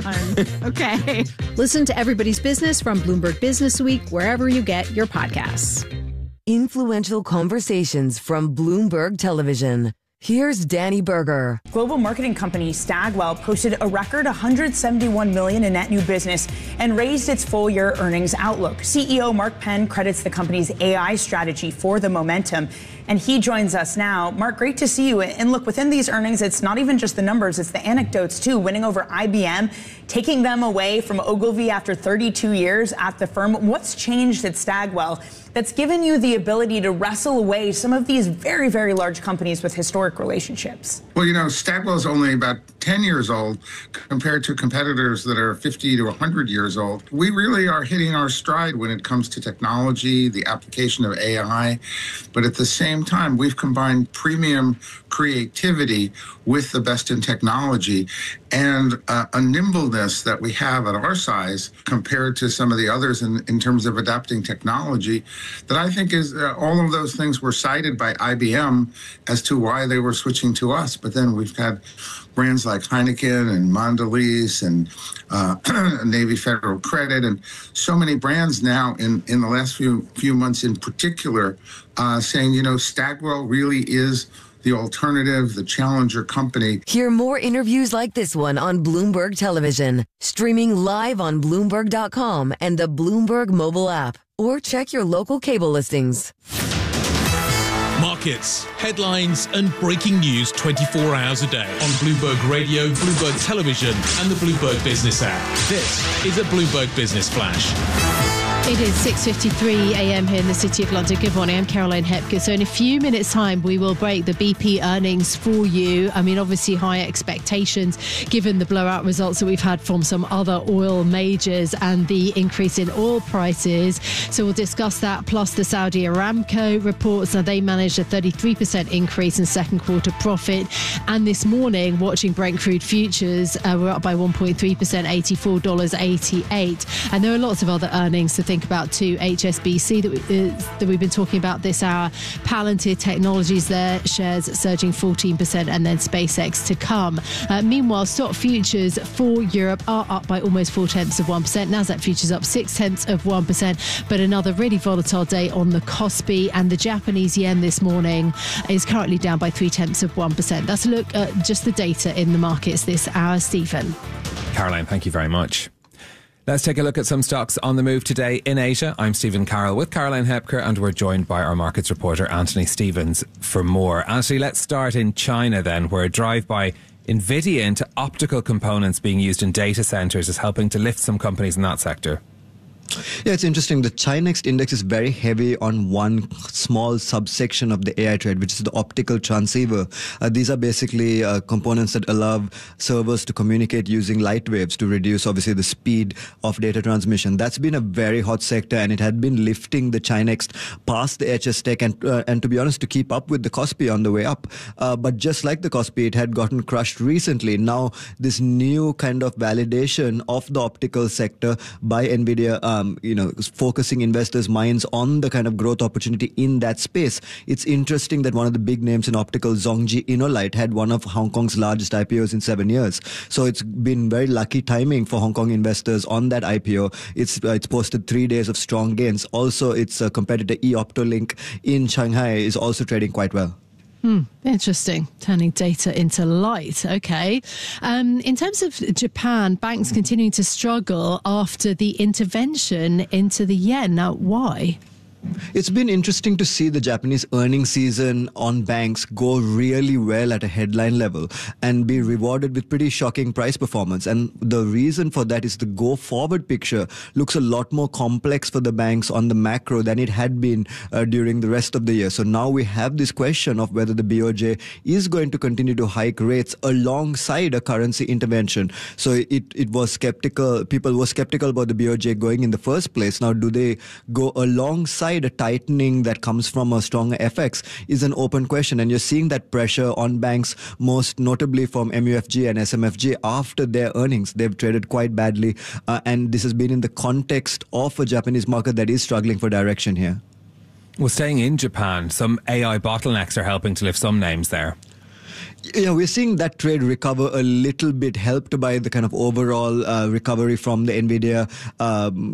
Okay. Listen to Everybody's Business from Bloomberg Business Week, wherever you get your podcasts. Influential conversations from Bloomberg Television. Here's Danny Berger. Global marketing company Stagwell posted a record $171 million in net new business and raised its full-year earnings outlook. CEO Mark Penn credits the company's AI strategy for the momentum, and he joins us now. Mark, great to see you. And look, within these earnings, it's not even just the numbers, it's the anecdotes too. Winning over IBM, taking them away from Ogilvy after 32 years at the firm. What's changed at Stagwell that's given you the ability to wrestle away some of these very, very large companies with historic relationships? Well, Stagwell is only about 10 years old compared to competitors that are 50 to 100 years old. We really are hitting our stride when it comes to technology, the application of AI. But at the same time, we've combined premium creativity with the best in technology and a nimbleness that we have at our size compared to some of the others in terms of adapting technology that I think is all of those things were cited by IBM as to why they were switching to us. But then we've had brands like Heineken and Mondelez and Navy Federal Credit and so many brands now in the last few months in particular saying, Stagwell really is the alternative, the challenger company. Hear more interviews like this one on Bloomberg Television, streaming live on Bloomberg.com and the Bloomberg mobile app, or check your local cable listings. Markets, headlines and breaking news 24 hours a day on Bloomberg Radio, Bloomberg Television and the Bloomberg Business app. This is a Bloomberg Business Flash. It is 6:53 a.m. here in the City of London. Good morning, I'm Caroline Hepker. So in a few minutes' time, we will break the BP earnings for you. I mean, obviously high expectations given the blowout results that we've had from some other oil majors and the increase in oil prices. So we'll discuss that, plus the Saudi Aramco reports. Now, they managed a 33% increase in second quarter profit. And this morning, watching Brent crude futures, we're up by 1.3%, $84.88. And there are lots of other earnings to think about too. HSBC that we've been talking about this hour, Palantir Technologies, their shares surging 14%, and then SpaceX to come. Meanwhile, stock futures for Europe are up by almost 0.4%. Nasdaq futures up 0.6%, but another really volatile day on the Kospi, and the Japanese yen this morning is currently down by 0.3%. That's a look at just the data in the markets this hour. Stephen. Caroline, thank you very much. Let's take a look at some stocks on the move today in Asia. I'm Stephen Carroll with Caroline Hepker, and we're joined by our markets reporter Anthony Stevens for more. Anthony, let's start in China then, where a drive by NVIDIA into optical components being used in data centres is helping to lift some companies in that sector. Yeah, it's interesting. The Chinext index is very heavy on one small subsection of the AI trade, which is the optical transceiver. These are basically components that allow servers to communicate using light waves to reduce, obviously, the speed of data transmission. That's been a very hot sector, and it had been lifting the Chinext past the HS Tech and to be honest, to keep up with the Kospi on the way up. But just like the Kospi, it had gotten crushed recently. Now, this new kind of validation of the optical sector by NVIDIA, focusing investors' minds on the kind of growth opportunity in that space. It's interesting that one of the big names in optical, Zhongji InnoLight, had one of Hong Kong's largest IPOs in 7 years. So it's been very lucky timing for Hong Kong investors on that IPO. It's posted 3 days of strong gains. Also, its competitor eOptolink in Shanghai is also trading quite well. Interesting. Turning data into light. Okay. In terms of Japan, banks continuing to struggle after the intervention into the yen. Now, why? It's been interesting to see the Japanese earnings season on banks go really well at a headline level and be rewarded with pretty shocking price performance. And the reason for that is the go-forward picture looks a lot more complex for the banks on the macro than it had been during the rest of the year. So now we have this question of whether the BOJ is going to continue to hike rates alongside a currency intervention. So it was skeptical. People were skeptical about the BOJ going in the first place. Now, do they go alongside a tightening that comes from a stronger FX is an open question. And you're seeing that pressure on banks, most notably from MUFG and SMFG after their earnings. They've traded quite badly. And this has been in the context of a Japanese market that is struggling for direction here. Well, staying in Japan, some AI bottlenecks are helping to lift some names there. Yeah, we're seeing that trade recover a little bit, helped by the kind of overall recovery from the NVIDIA